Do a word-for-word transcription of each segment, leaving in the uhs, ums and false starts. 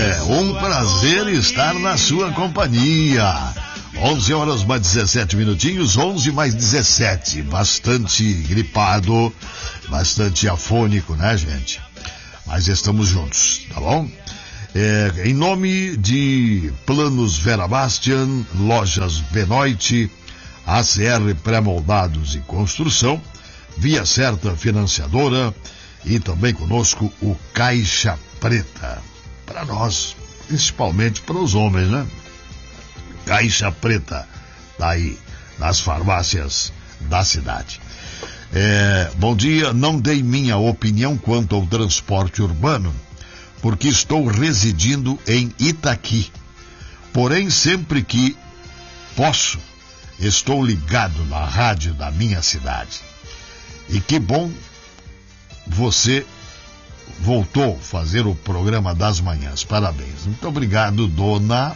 É um prazer estar na sua companhia. onze horas mais dezessete minutinhos, onze mais dezessete. Bastante gripado, bastante afônico, né, gente? Mas estamos juntos, tá bom? É, em nome de Planos Vera Bastian, Lojas Benoit, A C R Pré-Moldados e Construção, Via Certa Financiadora e também conosco o Caixa Preta. Para nós, principalmente para os homens, né? Caixa Preta, tá aí, nas farmácias da cidade. É, bom dia, não dei minha opinião quanto ao transporte urbano, porque estou residindo em Itaqui. Porém, sempre que posso, estou ligado na rádio da minha cidade. E que bom você voltou a fazer o programa das manhãs. Parabéns. Muito obrigado, dona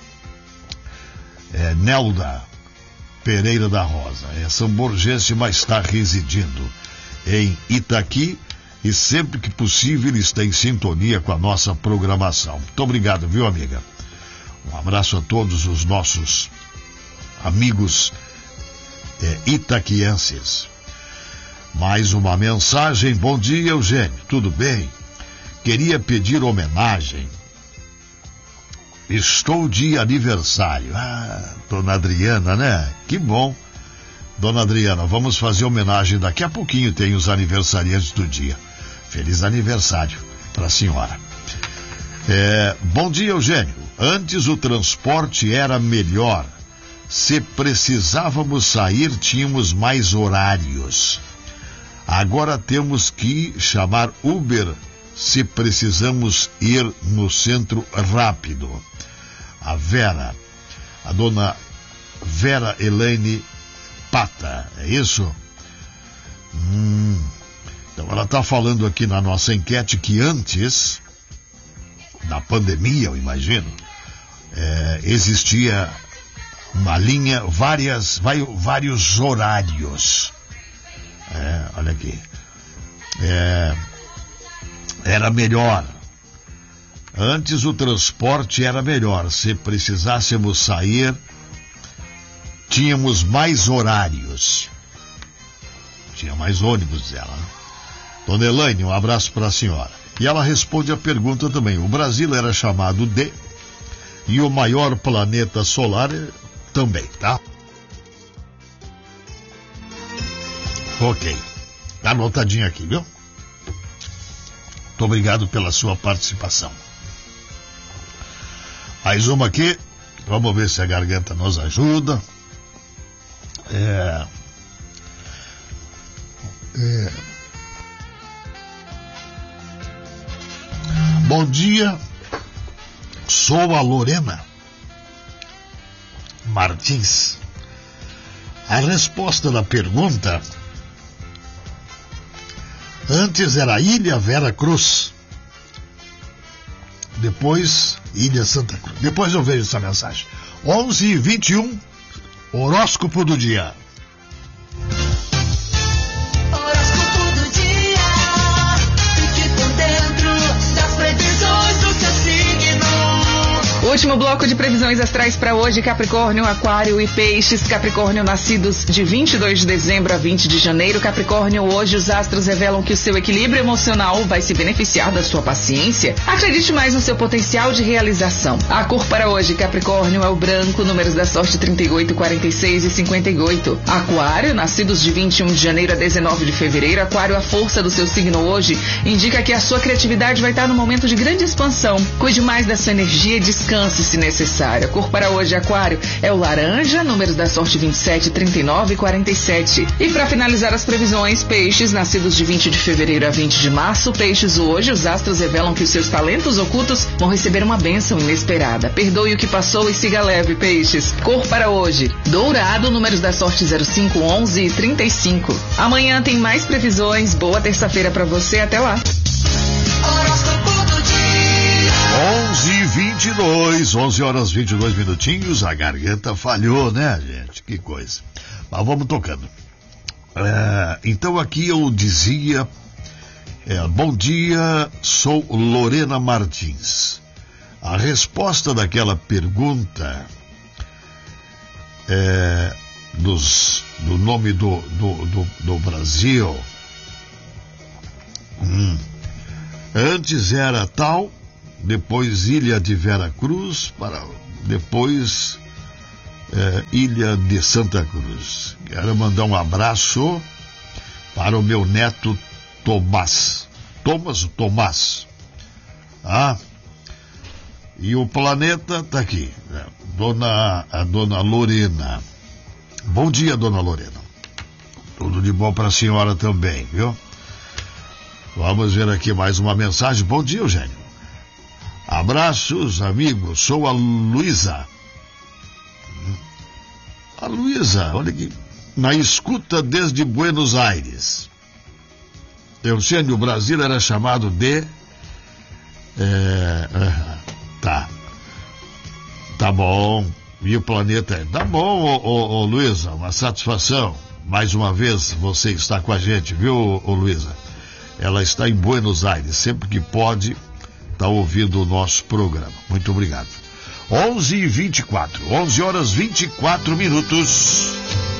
é, Nelda Pereira da Rosa. É São Borgense, mas está residindo em Itaqui e sempre que possível está em sintonia com a nossa programação. Muito obrigado, viu, amiga? Um abraço a todos os nossos amigos é, itaquienses. Mais uma mensagem. Bom dia, Eugênio. Tudo bem? Queria pedir homenagem. Estou de aniversário. Ah, dona Adriana, né? Que bom. Dona Adriana, vamos fazer homenagem. Daqui a pouquinho tem os aniversariantes do dia. Feliz aniversário para a senhora. É, bom dia, Eugênio. Antes o transporte era melhor. Se precisávamos sair, tínhamos mais horários. Agora temos que chamar Uber se precisamos ir no centro rápido. A Vera, a dona Vera Elaine Pata, é isso? Hum, então ela está falando aqui na nossa enquete que antes da pandemia, eu imagino, é, existia uma linha, várias, vários horários. É, olha aqui. É, era melhor. Antes o transporte era melhor. Se precisássemos sair, tínhamos mais horários. Tinha mais ônibus dela. Né? Dona Elaine, um abraço para a senhora. E ela responde a pergunta também. O Brasil era chamado de... E o maior planeta solar também, tá? Ok. Tá anotadinho aqui, viu? Muito obrigado pela sua participação. Mais uma aqui. Vamos ver se a garganta nos ajuda. É... É... Bom dia. Sou a Lorena Martins. A resposta da pergunta... Antes era Ilha Vera Cruz. Depois, Ilha Santa Cruz. Depois eu vejo essa mensagem. onze e vinte e um, horóscopo do dia. Horóscopo do dia. Fique por dentro das previsões do seu signo. Último bloco de previsões astrais para hoje, Capricórnio, Aquário e Peixes. Capricórnio, nascidos de vinte e dois de dezembro a vinte de janeiro. Capricórnio, hoje os astros revelam que o seu equilíbrio emocional vai se beneficiar da sua paciência. Acredite mais no seu potencial de realização. A cor para hoje, Capricórnio, é o branco, números da sorte trinta e oito, quarenta e seis e cinquenta e oito. Aquário, nascidos de vinte e um de janeiro a dezenove de fevereiro. Aquário, a força do seu signo hoje indica que a sua criatividade vai estar no momento de grande expansão. Cuide mais da sua energia e descanse se necessário. A cor para hoje, Aquário, é o laranja, números da sorte vinte e sete, trinta e nove e quarenta e sete. E para finalizar as previsões, Peixes, nascidos de vinte de fevereiro a vinte de março. Peixes, hoje os astros revelam que os seus talentos ocultos vão receber uma bênção inesperada. Perdoe o que passou e siga leve, Peixes. Cor para hoje, dourado, números da sorte zero cinco, onze e trinta e cinco. Amanhã tem mais previsões. Boa terça-feira para você. Até lá. Horóscopo do dia. onze e vinte e dois, onze horas e vinte e dois minutinhos. A garganta falhou, né, gente? Que coisa. Mas vamos tocando. É, então aqui eu dizia, é, bom dia, sou Lorena Martins. A resposta daquela pergunta é, dos, do nome do, do, do, do Brasil. Hum. Antes era tal, depois Ilha de Vera Cruz, para, depois é, Ilha de Santa Cruz. Quero mandar um abraço para o meu neto Tomás. Thomas Tomás. Ah, e o planeta tá aqui. Né? Dona, a dona Lorena. Bom dia, dona Lorena. Tudo de bom para a senhora também, viu? Vamos ver aqui mais uma mensagem. Bom dia, Eugênio. Abraços, amigos. Sou a Luísa. A Luísa, olha aqui. Na escuta desde Buenos Aires. Eugênio, o Brasil era chamado de... É, é, tá. Tá bom. E o planeta... Tá bom, ô, ô, ô, Luísa. Uma satisfação. Mais uma vez você está com a gente, viu, ô, Luísa? Ela está em Buenos Aires. Sempre que pode, está ouvindo o nosso programa. Muito obrigado. onze e vinte e quatro. onze horas e vinte e quatro minutos.